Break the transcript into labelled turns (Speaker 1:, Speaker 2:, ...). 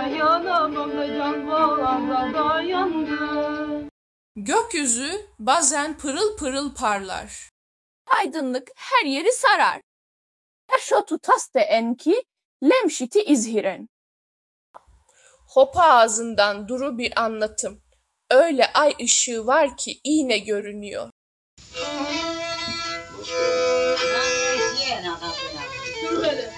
Speaker 1: Dayanamam da can bağlarda dayandı.
Speaker 2: Gökyüzü bazen pırıl pırıl parlar.
Speaker 3: Aydınlık her yeri sarar. Eşotu taste enki lemşiti izhiren.
Speaker 2: Hopa ağzından duru bir anlatım. Öyle ay ışığı var ki iğne görünüyor.
Speaker 1: Dur böyle.